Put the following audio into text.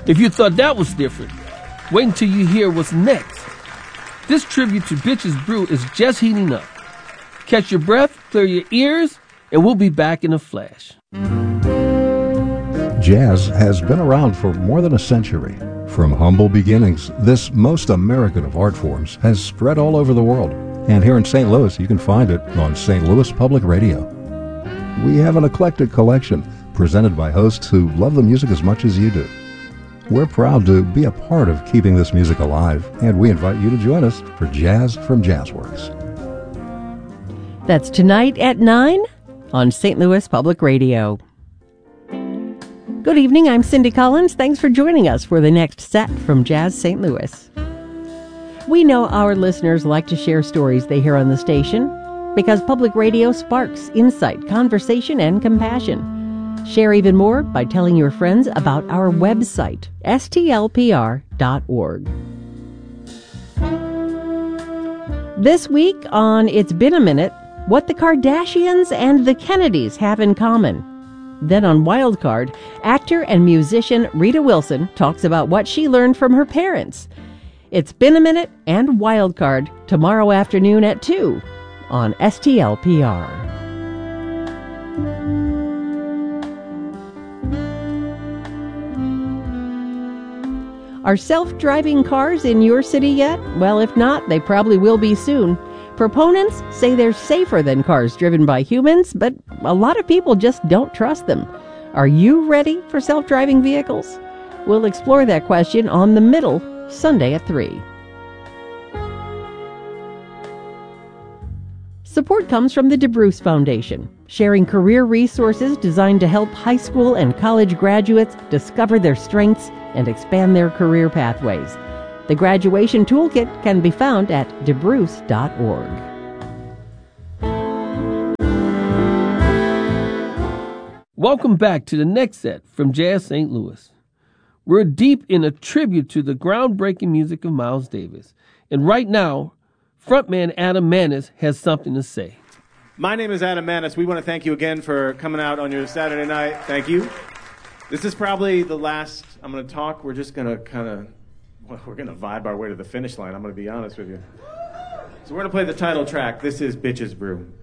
If you thought that was different, wait until you hear what's next. This tribute to Bitches Brew is just heating up. Catch your breath, clear your ears, and we'll be back in a flash. Jazz has been around for more than a century. From humble beginnings, this most American of art forms has spread all over the world. And here in St. Louis, you can find it on St. Louis Public Radio. We have an eclectic collection presented by hosts who love the music as much as you do. We're proud to be a part of keeping this music alive, and we invite you to join us for Jazz from Jazzworks. That's tonight at 9 on St. Louis Public Radio. Good evening, I'm Cindy Collins. Thanks for joining us for the next set from Jazz St. Louis. We know our listeners like to share stories they hear on the station because public radio sparks insight, conversation, and compassion. Share even more by telling your friends about our website, stlpr.org. This week on It's Been a Minute, what the Kardashians and the Kennedys have in common. Then on Wildcard, actor and musician Rita Wilson talks about what she learned from her parents. It's Been a Minute and Wildcard tomorrow afternoon at 2 on STLPR. Are self-driving cars in your city yet? Well, if not, they probably will be soon. Proponents say they're safer than cars driven by humans, but a lot of people just don't trust them. Are you ready for self-driving vehicles? We'll explore that question on The Middle, Sunday at 3. Support comes from the DeBruce Foundation, sharing career resources designed to help high school and college graduates discover their strengths and expand their career pathways. The graduation toolkit can be found at debruce.org. Welcome back to the next set from Jazz St. Louis. We're deep in a tribute to the groundbreaking music of Miles Davis. And right now, frontman Adam Manis has something to say. My name is Adam Manis. We want to thank you again for coming out on your Saturday night. Thank you. This is probably the last I'm going to talk. We're just going to we're going to vibe our way to the finish line. I'm going to be honest with you. So we're going to play the title track. This is Bitches Brew.